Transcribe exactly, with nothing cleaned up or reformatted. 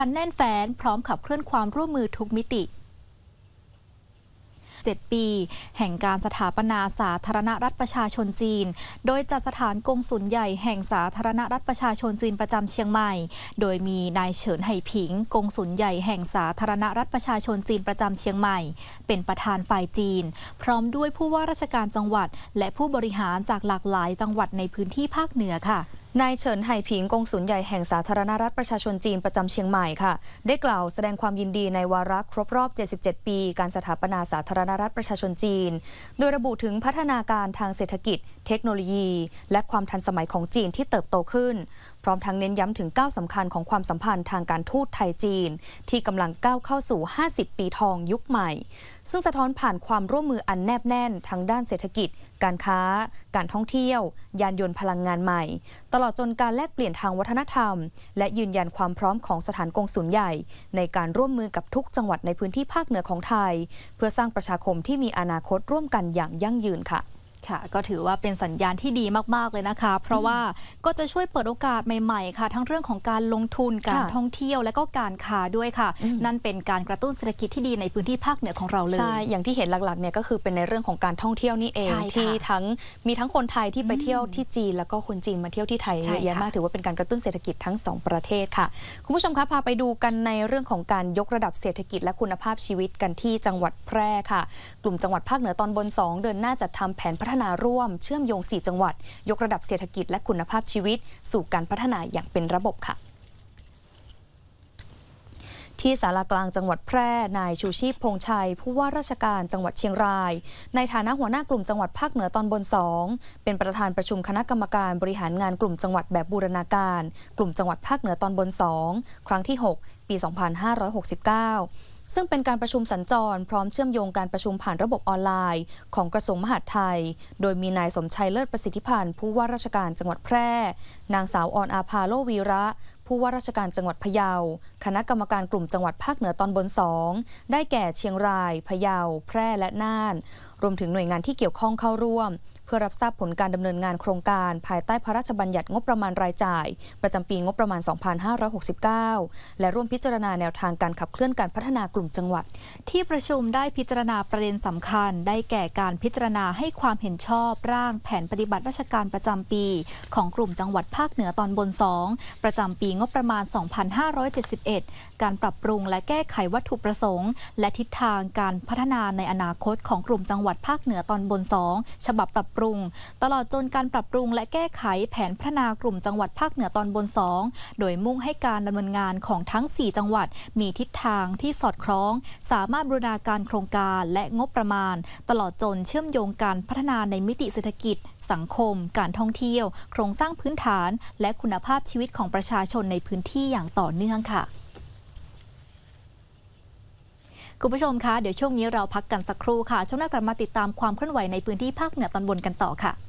แน่นแฟ้นพร้อมขับเคลื่อนความร่วมมือทุกมิติเจ็ดปีแห่งการสถาปนาสาธารณรัฐประชาชนจีนโดยจัดสถานกงสุลใหญ่แห่งสาธารณรัฐประชาชนจีนประจำเชียงใหม่โดยมีนายเฉินไห่ผิงกงสุลใหญ่แห่งสาธารณรัฐประชาชนจีนประจำเชียงใหม่เป็นประธานฝ่ายจีนพร้อมด้วยผู้ว่าราชการจังหวัดและผู้บริหารจากหลากหลายจังหวัดในพื้นที่ภาคเหนือค่ะนายเฉินไห่ผิงกงสุลใหญ่แห่งสาธารณรัฐประชาชนจีนประจำเชียงใหม่ค่ะได้กล่าวแสดงความยินดีในวาระครบรอบเจ็ดสิบเจ็ดปีการสถาปนาสาธารณรัฐประชาชนจีนโดยระบุถึงพัฒนาการทางเศรษฐกิจเทคโนโลยีและความทันสมัยของจีนที่เติบโตขึ้นพร้อมทั้งเน้นย้ำถึงก้าวสำคัญของความสัมพันธ์ทางการทูตไทยจีนที่กำลังก้าวเข้าสู่ห้าสิบปีทองยุคใหม่ซึ่งสะท้อนผ่านความร่วมมืออันแนบแน่นทั้งด้านเศรษฐกิจการค้าการท่องเที่ยวยานยนต์พลังงานใหม่ตลอดจนการแลกเปลี่ยนทางวัฒนธรรมและยืนยันความพร้อมของสถานกงสุลใหญ่ในการร่วมมือกับทุกจังหวัดในพื้นที่ภาคเหนือของไทยเพื่อสร้างประชาคมที่มีอนาคตร่วมกันอย่างยั่งยืนค่ะค่ะก็ถือว่าเป็นสัญญาณที่ดีมากๆเลยนะคะเพราะว่าก็จะช่วยเปิดโอกาสใหม่ๆค่ะทั้งเรื่องของการลงทุนการท่องเที่ยวและก็การค้าด้วยค่ะนั่นเป็นการกระตุ้นเศรษฐกิจที่ดีในพื้นที่ภาคเหนือของเราเลยใช่อย่างที่เห็นหลักๆเนี่ยก็คือเป็นในเรื่องของการท่องเที่ยวนี่เองที่ทั้งมีทั้งคนไทยที่ไปเที่ยวที่จีนแล้วก็คนจีนมาเที่ยวที่ไทยเยอะแยะมากถือว่าเป็นการกระตุ้นเศรษฐกิจทั้งสองประเทศค่ะคุณผู้ชมคะพาไปดูกันในเรื่องของการยกระดับเศรษฐกิจและคุณภาพชีวิตกันที่จังหวัดแพร่ค่ะกลุ่มจังหวัดภาคเหนือตอนบนสองเดินหน้าจัดทำแผนพัฒนาร่วมเชื่อมโยงสี่จังหวัดยกระดับเศรษฐกิจและคุณภาพชีวิตสู่การพัฒนาอย่างเป็นระบบค่ะที่ศาลากลางจังหวัดแพร่นายชูชีพพงษ์ชัยผู้ว่าราชการจังหวัดเชียงรายในฐานะหัวหน้ากลุ่มจังหวัดภาคเหนือตอนบนสองเป็นประธานประชุมคณะกรรมการบริหารงานกลุ่มจังหวัดแบบบูรณาการกลุ่มจังหวัดภาคเหนือตอนบนสองครั้งที่หกปีสองพันห้าร้อยหกสิบเก้าซึ่งเป็นการประชุมสัญจรพร้อมเชื่อมโยงการประชุมผ่านระบบออนไลน์ของกระทรวงมหาดไทยโดยมีนายสมชัยเลิศประสิทธิพันธ์ผู้ว่าราชการจังหวัดแพร่นางสาวออนอาภาโลวีระผู้ว่าราชการจังหวัดพะเยาคณะกรรมการกลุ่มจังหวัดภาคเหนือตอนบนสองได้แก่เชียงรายพะเยาแพร่และน่านรวมถึงหน่วยงานที่เกี่ยวข้องเข้าร่วมเพื่อรับทราบผลการดำเนินงานโครงการภายใต้พระราชบัญญัติงบประมาณรายจ่ายประจำปีงบประมาณ สองพันห้าร้อยหกสิบเก้า และร่วมพิจารณาแนวทางการขับเคลื่อนการพัฒนากลุ่มจังหวัดที่ประชุมได้พิจารณาประเด็นสำคัญได้แก่การพิจารณาให้ความเห็นชอบร่างแผนปฏิบัติราชการประจำปีของกลุ่มจังหวัดภาคเหนือตอนบนสองประจำปีงบประมาณ สองพันห้าร้อยเจ็ดสิบเอ็ด การปรับปรุงและแก้ไขวัตถุประสงค์และทิศทางการพัฒนาในอนาคตของกลุ่มจังหวัดภาคเหนือตอนบนสองฉบับปรับปรุงตลอดจนการปรับปรุงและแก้ไขแผนพัฒนากลุ่มจังหวัดภาคเหนือตอนบนสองโดยมุ่งให้การดำเนินงานของทั้งสี่จังหวัดมีทิศทางที่สอดคล้องสามารถบูรณาการโครงการและงบประมาณตลอดจนเชื่อมโยงการพัฒนาในมิติเศรษฐกิจสังคมการท่องเที่ยวโครงสร้างพื้นฐานและคุณภาพชีวิตของประชาชนในพื้นที่อย่างต่อเนื่องค่ะคุณผู้ชมคะเดี๋ยวช่วงนี้เราพักกันสักครู่ค่ะช่วงหน้ากลับมาติดตามความเคลื่อนไหวในพื้นที่ภาคเหนือตอนบนกันต่อค่ะ